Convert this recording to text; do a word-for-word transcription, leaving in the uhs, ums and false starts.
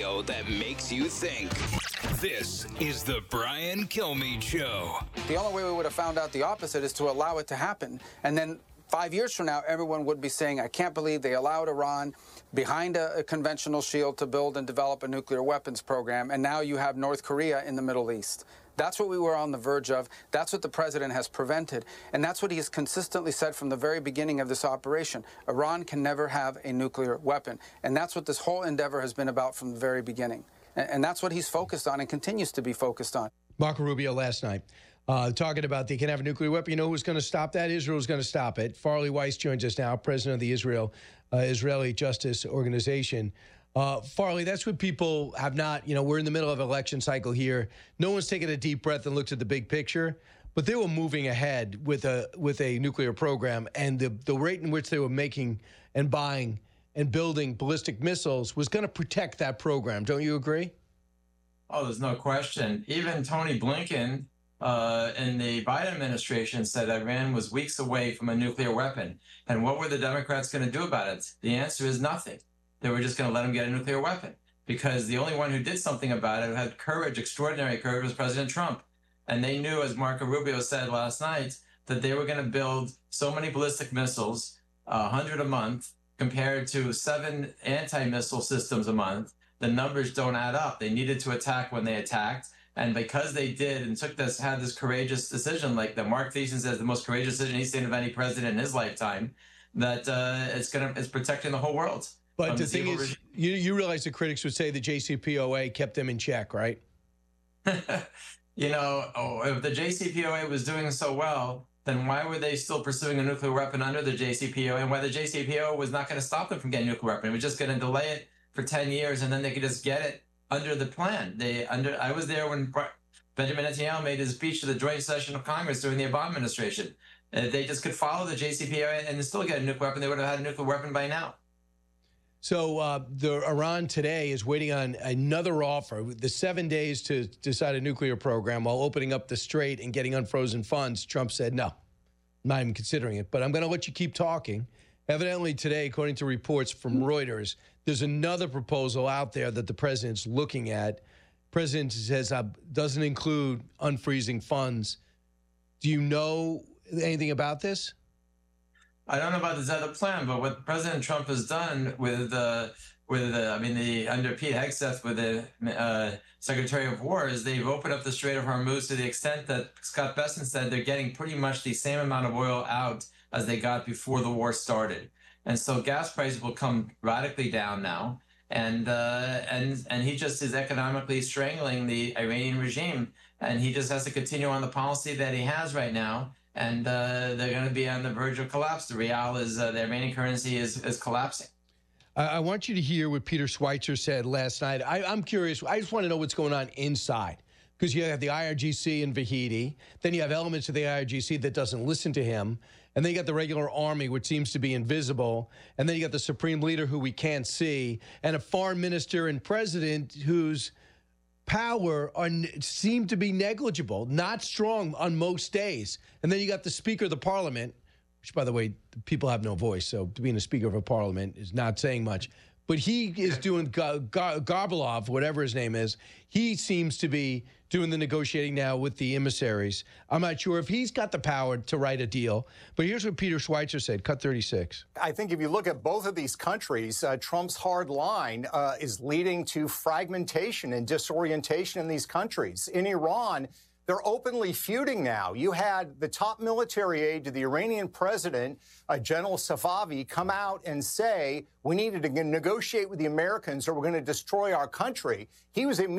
radio that makes you think. This is the Brian Kilmeade Show. The only way we would have found out the opposite is to allow it to happen. And then five years from now, everyone would be saying, I can't believe they allowed Iran behind a, a conventional shield to build and develop a nuclear weapons program. And now you have North Korea in the Middle East. That's what we were on the verge of. That's what the president has prevented. And that's what he has consistently said from the very beginning of this operation. Iran can never have a nuclear weapon. And that's what this whole endeavor has been about from the very beginning. And, and that's what he's focused on and continues to be focused on. Marco Rubio last night uh, talking about they can have a nuclear weapon. You know who's going to stop that? Israel is going to stop it. Farley Weiss joins us now, president of the Israel uh, Israeli Justice Organization. Uh, Farley, that's what people have not, you know, we're in the middle of an election cycle here. No one's taken a deep breath and looked at the big picture, but they were moving ahead with a with a nuclear program, and the, the rate in which they were making and buying and building ballistic missiles was going to protect that program. Don't you agree? Oh, there's no question. Even Tony Blinken uh, in the Biden administration said Iran was weeks away from a nuclear weapon. And what were the Democrats going to do about it? The answer is nothing. They were just going to let him get a nuclear weapon, because the only one who did something about it, who had courage, extraordinary courage, was President Trump. And they knew, as Marco Rubio said last night, that they were going to build so many ballistic missiles, one hundred a month, compared to seven anti-missile systems a month. The numbers don't add up. They needed to attack when they attacked. And because they did and took this, had this courageous decision, like the Mark Thiessen says, the most courageous decision he's seen of any president in his lifetime, that uh, it's going to, it's protecting the whole world. But the thing is, you, you realize the critics would say the J C P O A kept them in check, right? You know, oh, if the J C P O A was doing so well, then why were they still pursuing a nuclear weapon under the J C P O A? And why the J C P O A was not going to stop them from getting a nuclear weapon? It was just going to delay it for ten years, and then they could just get it under the plan. They under. I was there when Benjamin Netanyahu made his speech to the joint session of Congress during the Obama administration. If they just could follow the J C P O A and still get a nuclear weapon, they would have had a nuclear weapon by now. So uh, the Iran today is waiting on another offer, the seven days to decide a nuclear program while opening up the strait and getting unfrozen funds. Trump said, no, I'm not even considering it, but I'm going to let you keep talking. Evidently today, according to reports from Reuters, there's another proposal out there that the president's looking at. President says uh, doesn't include unfreezing funds. Do you know anything about this? I don't know about this other plan, but what President Trump has done with, uh, with uh, I mean, the under Pete Hegseth with the uh, Secretary of War is they've opened up the Strait of Hormuz to the extent that Scott Bessent said they're getting pretty much the same amount of oil out as they got before the war started. And so gas prices will come radically down now. And, uh, and, and he just is economically strangling the Iranian regime. And he just has to continue on the policy that he has right now. And uh, they're going to be on the verge of collapse. The real is, uh, the Iranian currency is, is collapsing. I want you to hear what Peter Schweitzer said last night. I, I'm curious. I just want to know what's going on inside, because you have the I R G C in Vahidi. Then you have elements of the I R G C that doesn't listen to him. And then you got the regular army, which seems to be invisible. And then you got the supreme leader, who we can't see, and a foreign minister and president whose power are, seem to be negligible, not strong on most days. And then you got the Speaker of the Parliament, which, by the way, people have no voice, so being a Speaker of a Parliament is not saying much. But he is doing, Gar Gar Garbalov, whatever his name is, he seems to be doing the negotiating now with the emissaries. I'm not sure if he's got the power to write a deal. But here's what Peter Schweitzer said, cut thirty-six. I think if you look at both of these countries, uh, Trump's hard line uh, is leading to fragmentation and disorientation in these countries. In Iran, they're openly feuding now. You had the top military aide to the Iranian president, uh, General Safavi, come out and say, we needed to negotiate with the Americans or we're going to destroy our country. He was